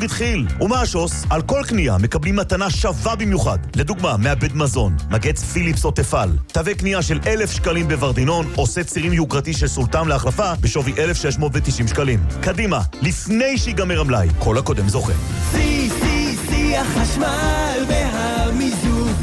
התחיל. ומה השוס? על כל קנייה מקבלים מתנה שווה במיוחד. לדוגמה, מעבד מזון, מגץ פיליפס או תפל. תווי קנייה של 1,000 שקלים בוורדינון, או סט צירים יוקרתי של סולטם להחלפה בשווי 1,690 שקלים. קדימה, לפני שיגמר המלאי. כל הקודם זוכה. החשמל והמיזוג.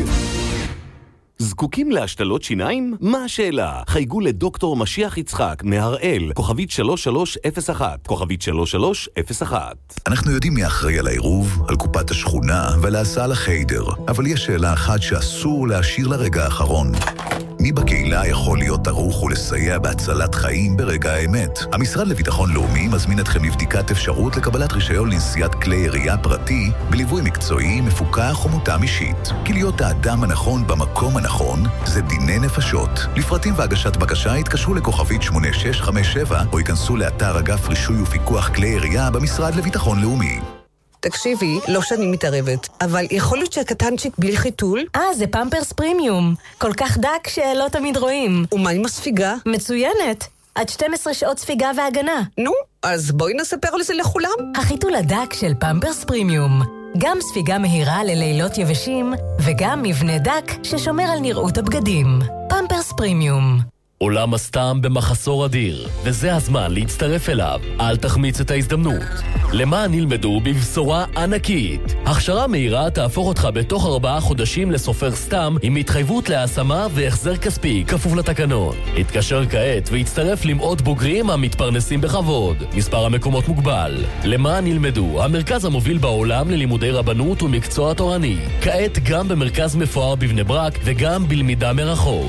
זקוקים להשתלות שיניים? מה השאלה? חייגו לדוקטור משיח יצחק מהראל, כוכבית 3301, כוכבית 3301. אנחנו יודעים מי אחראי על העירוב, על קופת השכונה ועל ההסעה לחיידר, אבל יש שאלה אחת שאסור להשאיר לרגע האחרון. מי בקהילה יכול להיות ערוך ולסייע בהצלת חיים ברגע האמת? המשרד לביטחון לאומי מזמין אתכם לבדיקת אפשרות לקבלת רישיון לנסיעת כלי ירייה פרטי בליווי מקצועי, מפוקח ומותאם אישית. כי להיות האדם הנכון במקום הנכון זה דיני נפשות. לפרטים והגשת בקשה התקשרו לכוכבית 8657 או ייכנסו לאתר אגף רישוי ופיקוח כלי ירייה במשרד לביטחון לאומי. תקשיבי, לא שאני מתערבת, אבל יכול להיות שהקטנצ'יק בלי חיתול? זה פמפרס פרימיום. כל כך דק שלא תמיד רואים. ומה עם הספיגה? מצוינת. עד 12 שעות ספיגה והגנה. נו, אז בואי נספר על זה לכולם. החיתול הדק של פמפרס פרימיום. גם ספיגה מהירה ללילות יבשים, וגם מבנה דק ששומר על נראות הבגדים. פמפרס פרימיום. עולם הסתם במחסור אדיר, וזה הזמן להצטרף אליו. אל תחמיץ את ההזדמנות. למען ילמדו בבשורה ענקית. הכשרה מהירה תהפוך אותך בתוך 4 חודשים לסופר סתם, עם התחייבות להשמה והחזר כספי, כפוף לתקנון. התקשר כעת והצטרף למאות בוגרים המתפרנסים בכבוד. מספר המקומות מוגבל. למען ילמדו, המרכז המוביל בעולם ללימודי רבנות ומקצוע תורני. כעת גם במרכז מפואר בבני ברק וגם בלמידה מרחוק.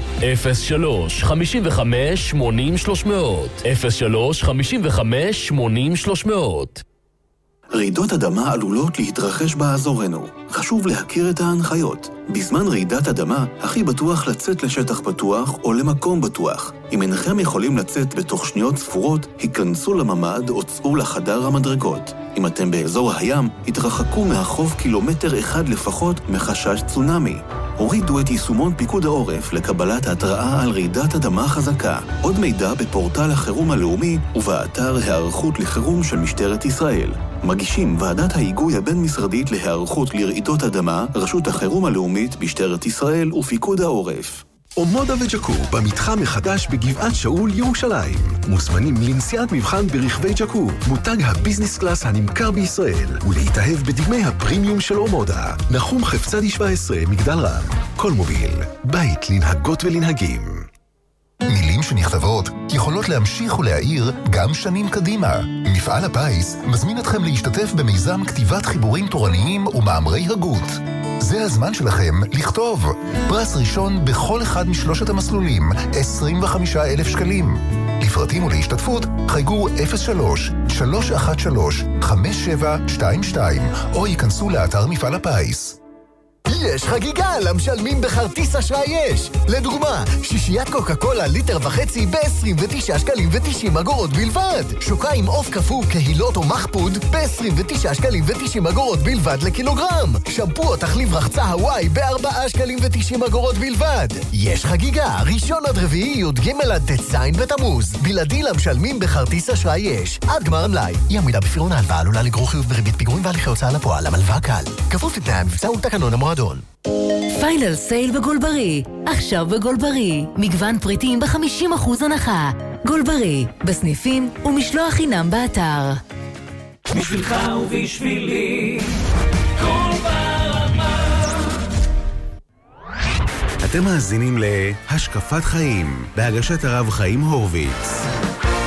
03 55 80 300 03 55 80 300. רעידות אדמה עלולות להתרחש באזורנו. חשוב להכיר את ההנחיות. בזמן רעידת אדמה, הכי בטוח לצאת לשטח פתוח או למקום בטוח. אם אינכם יכולים לצאת בתוך שניות ספורות, היכנסו לממד או צאו לחדר המדרגות. אם אתם באזור הים, התרחקו מהחוף 1 קילומטר לפחות מחשש צונאמי. הורידו את יישומון פיקוד העורף לקבלת התראה על רעידת אדמה חזקה. עוד מידע בפורטל החירום הלאומי ובאתר הערכות לחירום של משטרת ישראל. מגישים ועדת ההיגוי הבין-משרדית להיערכות לרעידות אדמה, רשות החירום הלאומית, משטרת ישראל ופיקוד העורף. אומודה וג'קו במתחם מחדש בגבעת שאול ירושלים. מוזמנים לנסיעת מבחן ברכבי ג'קו, מותג הביזנס קלאס הנמכר בישראל, ולהתאהב בדגמי הפרימיום של אומודה. נחום חפצדי 17, מגדל רם. כל מוביל, בית לנהגות ולנהגים. מילים שנכתבות יכולות להמשיך ולהאיר גם שנים קדימה. מפעל הפיס מזמין אתכם להשתתף במיזם כתיבת חיבורים תורניים ומאמרי הגות. זה הזמן שלכם לכתוב. פרס ראשון בכל אחד משלושת המסלולים, 25,000 שקלים. לפרטים ולהשתתפות חייגו 03-313-5722 או ייכנסו לאתר מפעל הפיס. יש חגיגה למשלמים בכרטיס אשראי יש. לדוגמה, שישיית קוקה קולה 1.5 ליטר ב-29 שקלים ו90 אגורות בלבד. שוקה עם עוף קפוא, קהילות או מחפוד ב-29 שקלים ו90 אגורות בלבד לקילוגרם. שמפו או תחליף רחצה הוואי ב-4 שקלים ו90 אגורות בלבד. יש חגיגה, ראשון עד רביעי י"ג עד ט"ז בתמוז. בלעדי למשלמים בכרטיס אשראי יש. עד גמר המלאי. אי עמידה בפירעון ההלוואה עלולה לגרור חיוב בריבית פיגורים והליכי הוצאה לפועל. המלווה קל. כפוף לתנאי המבצע ולתקנון המועדון. פיינל סייל בגולברי. עכשיו בגולברי. מגוון פריטים ב-50% הנחה. גולברי. בסניפים ומשלוח חינם באתר. בשבילך ובשבילי. כל ברמה. אתם מאזינים להשקפת חיים בהגשת הרב חיים הורוביץ.